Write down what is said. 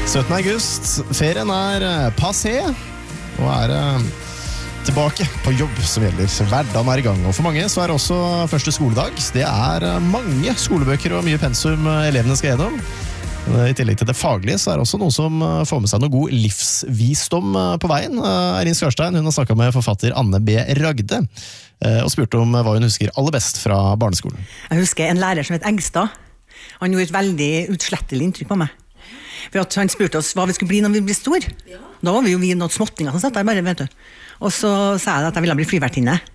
17. august, ferien passé, og tilbake på jobb som gjelder. Hverdagen I gang, og for mange så det også første skoledag. Det mange skolebøker og mye pensum elevene skal gjennom. I tillegg til det faglige så det også noen som får med seg noe god livsvisdom på veien. Eirin Skarstein, hun har snakket med forfatter Anne B. Ragde og spurte om hva hun husker aller best fra barneskolen. Jeg husker en lærer som het Engstad. Han gjorde et veldig utslettelig inntrykk på meg. For at han spurte oss hva vi skulle bli når vi ble stor. Da var vi jo noen småttinger som satt der bare, vet du. Og så sa jeg at jeg ville bli flyvertinne.